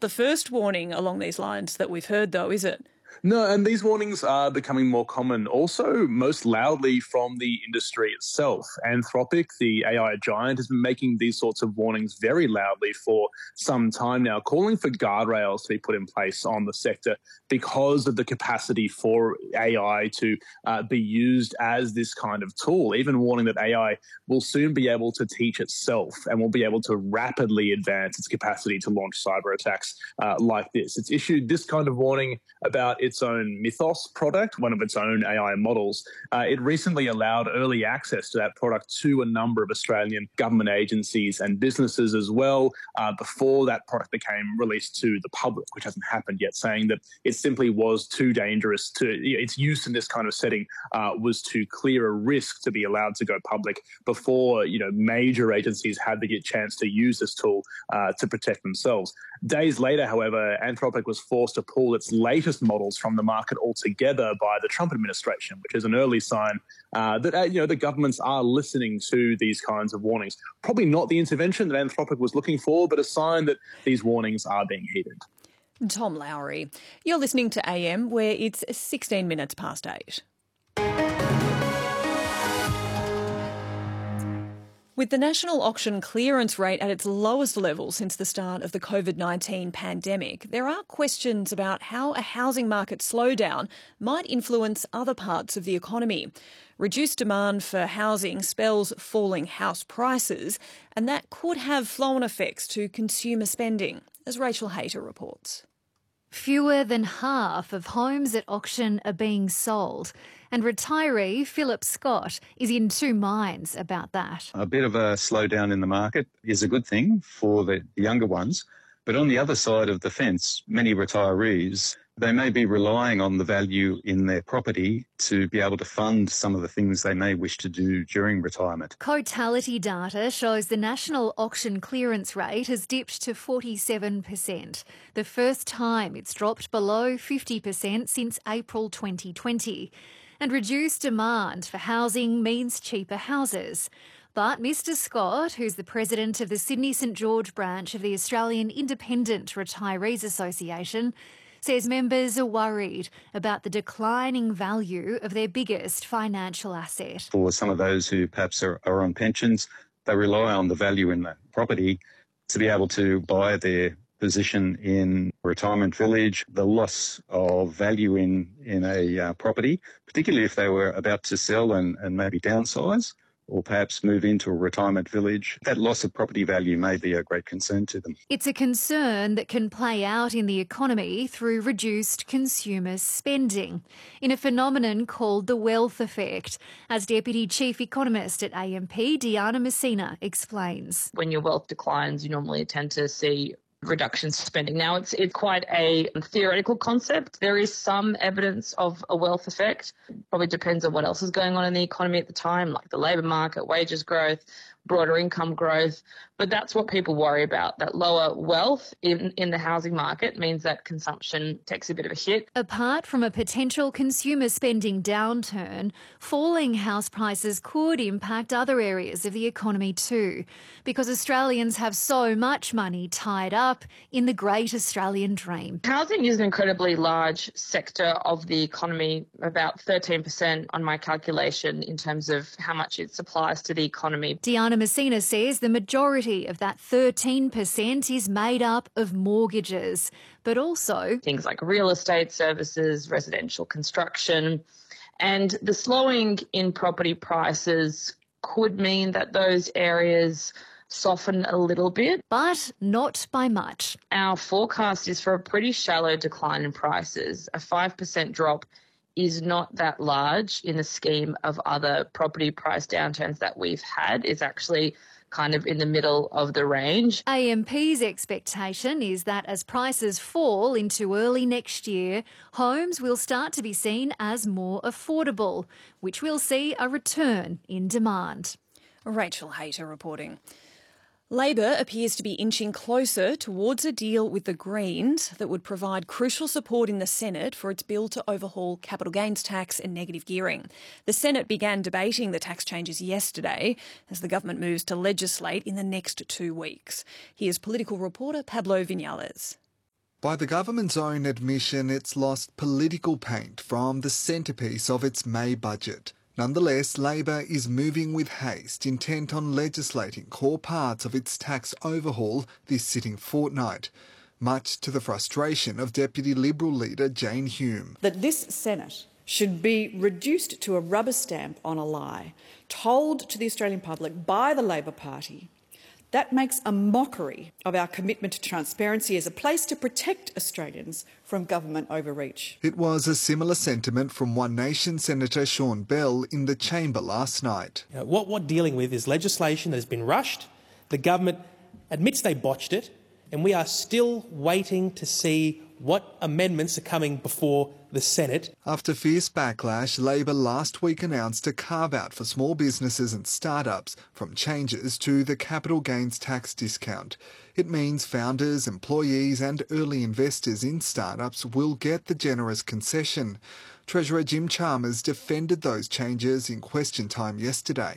the first warning along these lines that we've heard, though, is it? No, and these warnings are becoming more common, also most loudly from the industry itself. Anthropic, the AI giant, has been making these sorts of warnings very loudly for some time now, calling for guardrails to be put in place on the sector because of the capacity for AI to be used as this kind of tool, even warning that AI will soon be able to teach itself and will be able to rapidly advance its capacity to launch cyber attacks like this. It's issued this kind of warning about its own Mythos product, one of its own AI models. It recently allowed early access to that product to a number of Australian government agencies and businesses as well before that product became released to the public, which hasn't happened yet, saying that it simply was too dangerous its use in this kind of setting was too clear a risk to be allowed to go public before, major agencies had the chance to use this tool to protect themselves. Days later, however, Anthropic was forced to pull its latest models from the market altogether by the Trump administration, which is an early sign that the governments are listening to these kinds of warnings. Probably not the intervention that Anthropic was looking for, but a sign that these warnings are being heeded. Tom Lowry. You're listening to AM, where it's 16 minutes past 8. With the national auction clearance rate at its lowest level since the start of the COVID-19 pandemic, there are questions about how a housing market slowdown might influence other parts of the economy. Reduced demand for housing spells falling house prices, and that could have flow-on effects to consumer spending, as Rachel Hayter reports. Fewer than half of homes at auction are being sold, and retiree Philip Scott is in two minds about that. A bit of a slowdown in the market is a good thing for the younger ones, but on the other side of the fence, many retirees, they may be relying on the value in their property to be able to fund some of the things they may wish to do during retirement. Cotality data shows the national auction clearance rate has dipped to 47%, the first time it's dropped below 50% since April 2020. And reduced demand for housing means cheaper houses. But Mr Scott, who's the president of the Sydney St George branch of the Australian Independent Retirees Association, says members are worried about the declining value of their biggest financial asset. For some of those who perhaps are on pensions, they rely on the value in that property to be able to buy their position in retirement village. The loss of value in a property, particularly if they were about to sell and maybe downsize, or perhaps move into a retirement village, that loss of property value may be a great concern to them. It's a concern that can play out in the economy through reduced consumer spending, in a phenomenon called the wealth effect, as Deputy Chief Economist at AMP, Diana Messina, explains. When your wealth declines, you normally tend to see reductions in spending. Now, it's quite a theoretical concept. There is some evidence of a wealth effect. Probably depends on what else is going on in the economy at the time, like the labour market, wages growth, broader income growth. But that's what people worry about. That lower wealth in the housing market means that consumption takes a bit of a hit. Apart from a potential consumer spending downturn, falling house prices could impact other areas of the economy too, because Australians have so much money tied up in the great Australian dream. Housing is an incredibly large sector of the economy, about 13% on my calculation in terms of how much it supplies to the economy. Diana Messina says the majority of that 13% is made up of mortgages, but also things like real estate services, residential construction, and the slowing in property prices could mean that those areas soften a little bit. But not by much. Our forecast is for a pretty shallow decline in prices. A 5% drop is not that large in the scheme of other property price downturns that we've had. It's actually kind of in the middle of the range. AMP's expectation is that as prices fall into early next year, homes will start to be seen as more affordable, which will see a return in demand. Rachel Hayter reporting. Labor appears to be inching closer towards a deal with the Greens that would provide crucial support in the Senate for its bill to overhaul capital gains tax and negative gearing. The Senate began debating the tax changes yesterday as the government moves to legislate in the next 2 weeks. Here's political reporter Pablo Vinales. By the government's own admission, it's lost political paint from the centrepiece of its May budget. Nonetheless, Labor is moving with haste, intent on legislating core parts of its tax overhaul this sitting fortnight, much to the frustration of Deputy Liberal leader Jane Hume. That this Senate should be reduced to a rubber stamp on a lie, told to the Australian public by the Labor Party. That makes a mockery of our commitment to transparency as a place to protect Australians from government overreach. It was a similar sentiment from One Nation Senator Sean Bell in the chamber last night. What we're dealing with is legislation that has been rushed. The government admits they botched it, and we are still waiting to see what amendments are coming before the Senate. After fierce backlash, Labor last week announced a carve-out for small businesses and startups from changes to the capital gains tax discount. It means founders, employees and early investors in startups will get the generous concession. Treasurer Jim Chalmers defended those changes in question time yesterday.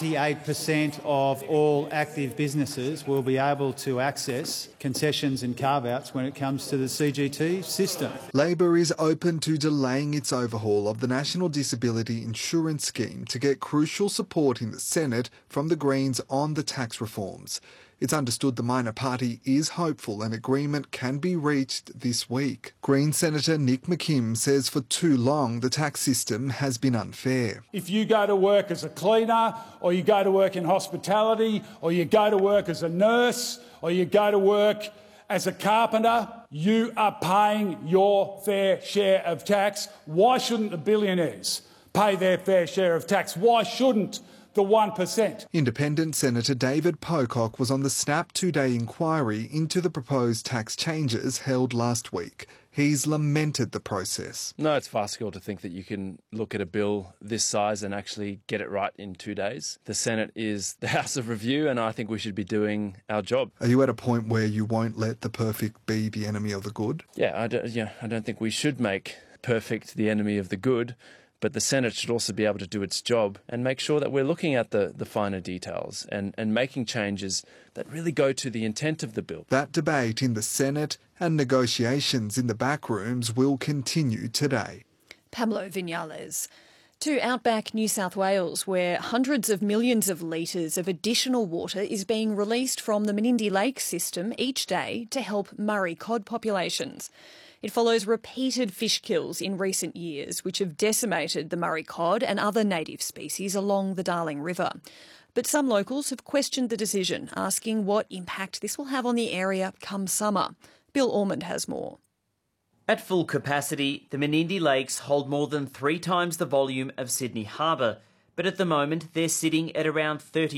98% of all active businesses will be able to access concessions and carve-outs when it comes to the CGT system. Labor is open to delaying its overhaul of the National Disability Insurance Scheme to get crucial support in the Senate from the Greens on the tax reforms. It's understood the minor party is hopeful an agreement can be reached this week. Green Senator Nick McKim says for too long the tax system has been unfair. If you go to work as a cleaner, or you go to work in hospitality, or you go to work as a nurse, or you go to work as a carpenter, you are paying your fair share of tax. Why shouldn't the billionaires pay their fair share of tax? Why shouldn't the 1%? Independent Senator David Pocock was on the Snap two-day inquiry into the proposed tax changes held last week. He's lamented the process. No, it's farcical to think that you can look at a bill this size and actually get it right in 2 days. The Senate is the House of Review, and I think we should be doing our job. Are you at a point where you won't let the perfect be the enemy of the good? Yeah, I don't think we should make perfect the enemy of the good. But the Senate should also be able to do its job and make sure that we're looking at the finer details and making changes that really go to the intent of the bill. That debate in the Senate and negotiations in the back rooms will continue today. Pamelo Vinales. To outback New South Wales, where hundreds of millions of litres of additional water is being released from the Menindee Lake system each day to help Murray cod populations. It follows repeated fish kills in recent years, which have decimated the Murray cod and other native species along the Darling River. But some locals have questioned the decision, asking what impact this will have on the area come summer. Bill Ormond has more. At full capacity, the Menindee Lakes hold more than 3 times the volume of Sydney Harbour, but at the moment they're sitting at around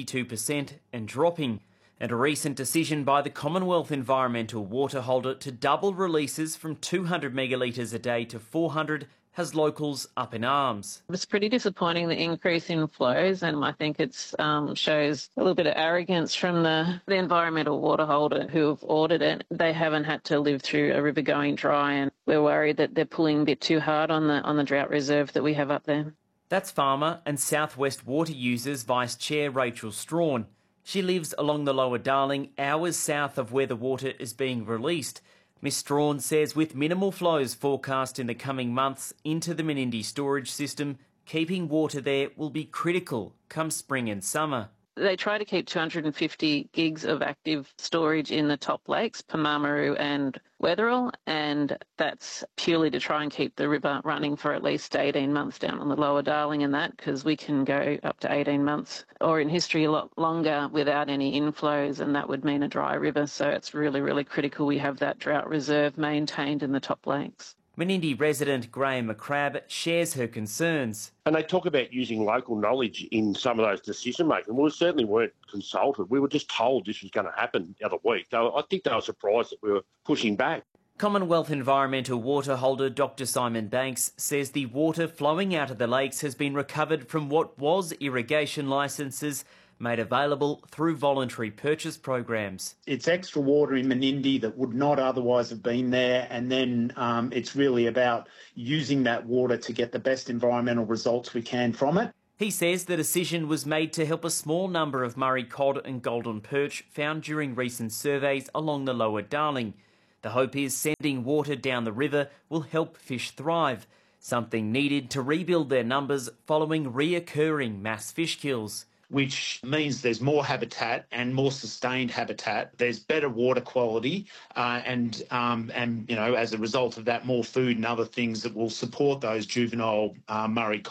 32% and dropping. And a recent decision by the Commonwealth Environmental Water Holder to double releases from 200 megalitres a day to 400 has locals up in arms. It's pretty disappointing, the increase in flows, and I think it shows a little bit of arrogance from the environmental water holder who have ordered it. They haven't had to live through a river going dry, and we're worried that they're pulling a bit too hard on the drought reserve that we have up there. That's farmer and South West Water Users Vice Chair Rachel Strawn. She lives along the Lower Darling, hours south of where the water is being released. Miss Strawn says with minimal flows forecast in the coming months into the Menindee storage system, keeping water there will be critical come spring and summer. They try to keep 250 gigs of active storage in the top lakes, Pamamaru and Wetherill, and that's purely to try and keep the river running for at least 18 months down on the Lower Darling and that, because we can go up to 18 months, or in history a lot longer, without any inflows, and that would mean a dry river. So it's really, really critical we have that drought reserve maintained in the top lakes. Menindee resident Graham McCrabb shares her concerns. And they talk about using local knowledge in some of those decision-making. We certainly weren't consulted. We were just told this was going to happen the other week. So I think they were surprised that we were pushing back. Commonwealth Environmental Water Holder Dr Simon Banks says the water flowing out of the lakes has been recovered from what was irrigation licences made available through voluntary purchase programs. It's extra water in Menindee that would not otherwise have been there, and then it's really about using that water to get the best environmental results we can from it. He says the decision was made to help a small number of Murray cod and golden perch found during recent surveys along the Lower Darling. The hope is sending water down the river will help fish thrive, something needed to rebuild their numbers following reoccurring mass fish kills. Which means there's more habitat and more sustained habitat. There's better water quality, and as a result of that, more food and other things that will support those juvenile Murray